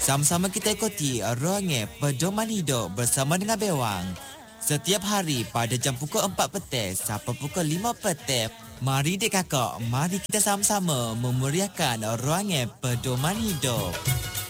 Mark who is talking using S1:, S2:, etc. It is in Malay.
S1: Sama-sama kita ikuti Ruangan Pedoman Hidup bersama dengan Bewang. Setiap hari pada jam pukul 4 petang sampai pukul 5 petang. Mari dek kakak, mari kita sama-sama memeriahkan Ruangan Pedoman Hidup.